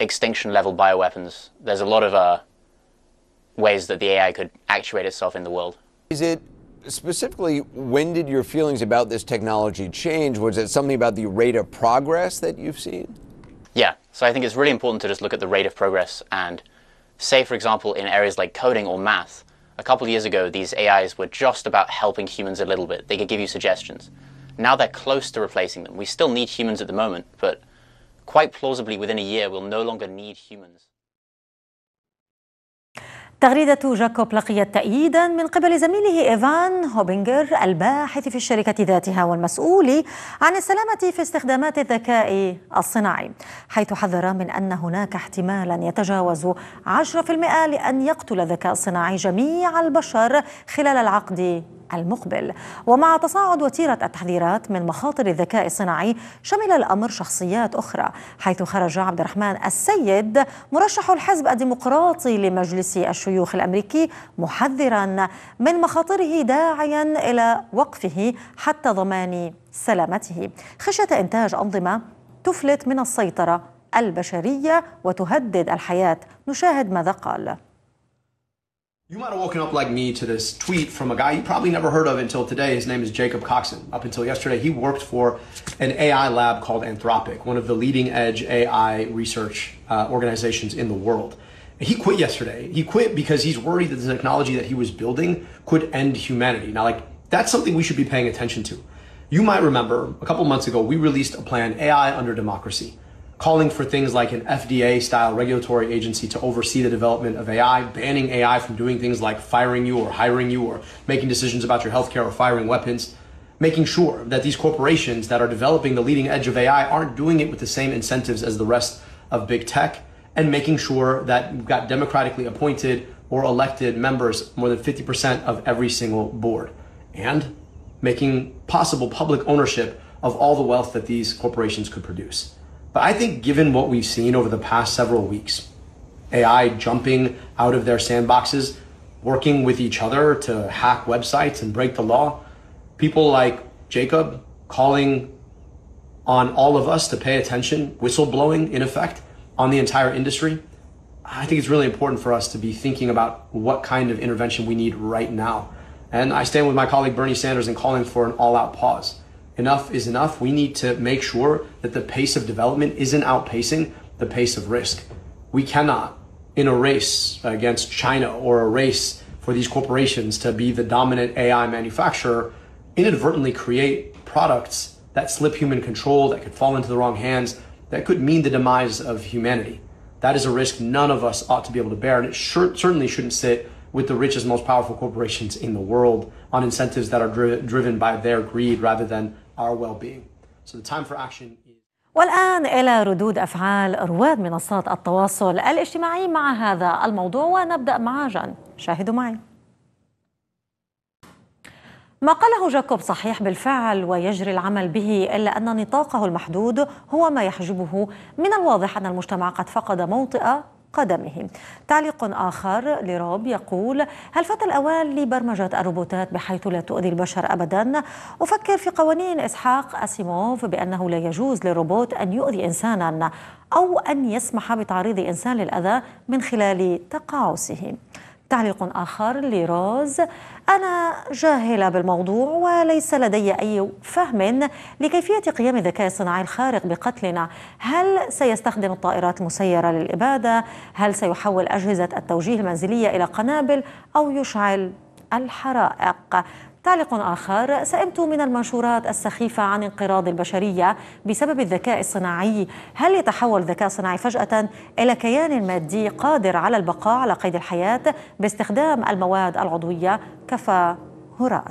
extinction-level bioweapons. There's a lot of ways that the AI could actuate itself in the world. Is it specifically, when did your feelings about this technology change? Was it something about the rate of progress that you've seen? Yeah, so I think it's really important to just look at the rate of progress and say, for example, in areas like coding or math, a couple of years ago, these AIs were just about helping humans a little bit. They could give you suggestions. Now they're close to replacing them. We still need humans at the moment, but quite plausibly within a year, we'll no longer need humans. تغريدة جاكوب لقيت تأييدا من قبل زميله إيفان هوبينغر الباحث في الشركة ذاتها والمسؤول عن السلامة في استخدامات الذكاء الصناعي، حيث حذر من أن هناك احتمالا يتجاوز 10% لأن يقتل الذكاء الصناعي جميع البشر خلال العقد المقبل. ومع تصاعد وتيرة التحذيرات من مخاطر الذكاء الصناعي، شمل الأمر شخصيات أخرى، حيث خرج عبد الرحمن السيد مرشح الحزب الديمقراطي لمجلس الشيوخ الأمريكي محذرا من مخاطره، داعيا إلى وقفه حتى ضمان سلامته، خشية إنتاج أنظمة تفلت من السيطرة البشرية وتهدد الحياة. نشاهد ماذا قال. You might have woken up like me to this tweet from a guy you probably never heard of until today. His name is Jacob Coxon. Up until yesterday, he worked for an AI lab called Anthropic, one of the leading edge AI research organizations in the world. He quit yesterday. He quit because he's worried that the technology that he was building could end humanity. Now, that's something we should be paying attention to. You might remember a couple months ago, we released a plan, AI Under Democracy, calling for things like an FDA-style regulatory agency to oversee the development of AI, banning AI from doing things like firing you or hiring you or making decisions about your healthcare or firing weapons, making sure that these corporations that are developing the leading edge of AI aren't doing it with the same incentives as the rest of big tech, and making sure that we've got democratically appointed or elected members, more than 50% of every single board, and making possible public ownership of all the wealth that these corporations could produce. But I think given what we've seen over the past several weeks, AI jumping out of their sandboxes, working with each other to hack websites and break the law, people like Jacob calling on all of us to pay attention, whistleblowing in effect on the entire industry, I think it's really important for us to be thinking about what kind of intervention we need right now. And I stand with my colleague Bernie Sanders in calling for an all-out pause. Enough is enough. We need to make sure that the pace of development isn't outpacing the pace of risk. We cannot, in a race against China or a race for these corporations to be the dominant AI manufacturer, inadvertently create products that slip human control, that could fall into the wrong hands, that could mean the demise of humanity. That is a risk none of us ought to be able to bear, and it certainly shouldn't sit with the richest, most powerful corporations in the world on incentives that are driven by their greed rather than our well-being. So the time for action is... والآن إلى ردود أفعال رواد منصات التواصل الاجتماعي مع هذا الموضوع، ونبدأ مع جان. شاهدوا معي. ما قاله جاكوب صحيح بالفعل ويجري العمل به، إلا أن نطاقه المحدود هو ما يحجبه. من الواضح أن المجتمع قد فقد موطئ قدمه. تعليق آخر لروب يقول: هل فات الأوان لبرمجة الروبوتات بحيث لا تؤذي البشر أبدا؟ أفكر في قوانين إسحاق أسيموف بأنه لا يجوز للروبوت أن يؤذي إنسانا أو أن يسمح بتعريض إنسان للأذى من خلال تقاعسه. تعليق آخر لروز: أنا جاهلة بالموضوع وليس لدي أي فهم لكيفية قيام الذكاء الصناعي الخارق بقتلنا. هل سيستخدم الطائرات المسيرة للإبادة؟ هل سيحول أجهزة التوجيه المنزلية إلى قنابل أو يشعل الحرائق؟ تعليق آخر: سئمت من المنشورات السخيفة عن انقراض البشرية بسبب الذكاء الصناعي. هل يتحول الذكاء الصناعي فجأة إلى كيان مادي قادر على البقاء على قيد الحياة باستخدام المواد العضوية؟ كفى هراء.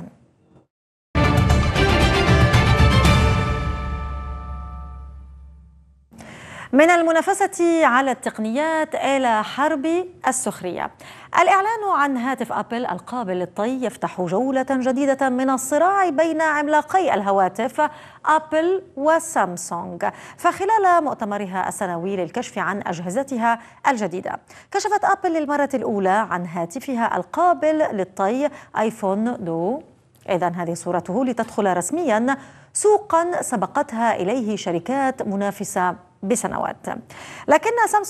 من المنافسة على التقنيات إلى حرب السخرية. الإعلان عن هاتف أبل القابل للطي يفتح جولة جديدة من الصراع بين عملاقي الهواتف أبل وسامسونج. فخلال مؤتمرها السنوي للكشف عن أجهزتها الجديدة، كشفت أبل للمرة الأولى عن هاتفها القابل للطي آيفون 2. إذن هذه صورته لتدخل رسميا سوقا سبقتها إليه شركات منافسة بسنوات. لكن سامسونج